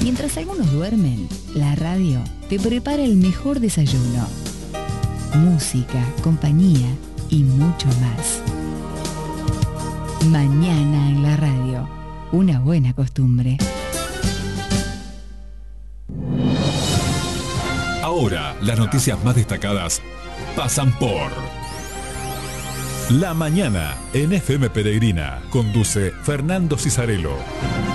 Mientras algunos duermen, la radio te prepara el mejor desayuno. Música, compañía y mucho más. Mañana en la radio, una buena costumbre. Ahora, las noticias más destacadas pasan por La Mañana en FM Peregrina. Conduce Fernando Cisarello.